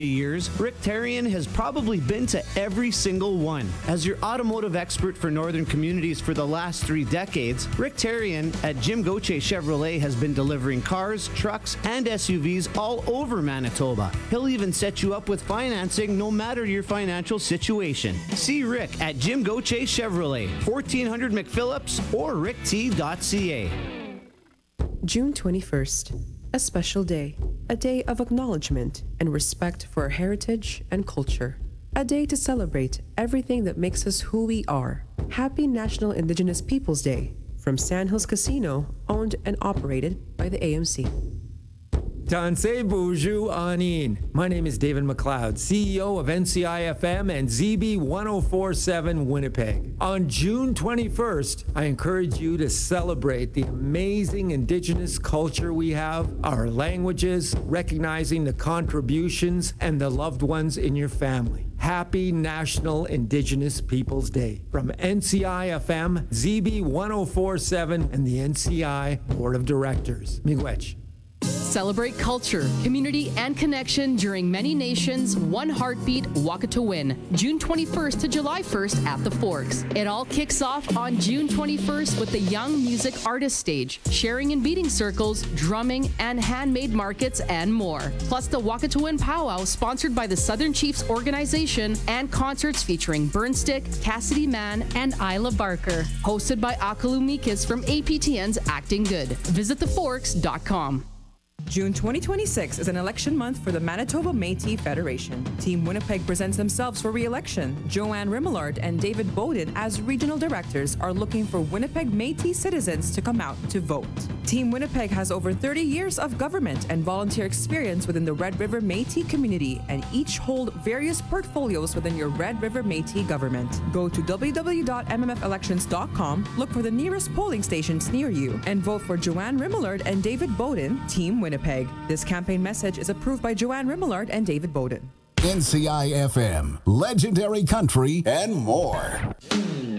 years, Rick Tarian has probably been to every single one. As your automotive expert for Northern Communities for the last 3 decades, Rick Tarian at Jim Gauthier Chevrolet has been delivering cars, trucks, and SUVs all over Manitoba. He'll even set you up with financing no matter your financial situation. See Rick at Jim Gauthier Chevrolet, 1400 McPhillips or rickt.ca. June 21st, a special day. A day of acknowledgement and respect for our heritage and culture. A day to celebrate everything that makes us who we are. Happy National Indigenous Peoples Day from Sandhills Casino, owned and operated by the AMC. Tansei Boozhoo Anin. My name is David McLeod, CEO of NCI FM and ZB 1047 Winnipeg. On June 21st, I encourage you to celebrate the amazing Indigenous culture we have, our languages, recognizing the contributions and the loved ones in your family. Happy National Indigenous Peoples Day from NCI FM, ZB 1047, and the NCI Board of Directors. Miigwech. Celebrate culture, community, and connection during Many Nations One Heartbeat Wakatewin, June 21st to July 1st at the Forks. It all kicks off on June 21st with the Young Music Artist Stage, sharing and beating circles, drumming, and handmade markets, and more. Plus the Wakatewin Powwow, sponsored by the Southern Chiefs Organization, and concerts featuring Burnstick, Cassidy Mann, and Isla Barker. Hosted by Akalu Mikas from APTN's Acting Good. Visit theforks.com. June 2026 is an election month for the Manitoba Métis Federation. Team Winnipeg presents themselves for re-election. Joanne Rimillard and David Bowden, as regional directors, are looking for Winnipeg Métis citizens to come out to vote. Team Winnipeg has over 30 years of government and volunteer experience within the Red River Métis community, and each hold various portfolios within your Red River Métis government. Go to www.mmfelections.com, look for the nearest polling stations near you, and vote for Joanne Rimillard and David Bowden, Team Winnipeg. This campaign message is approved by Joanne Rimillard and David Bowden. NCI FM, legendary country, and more.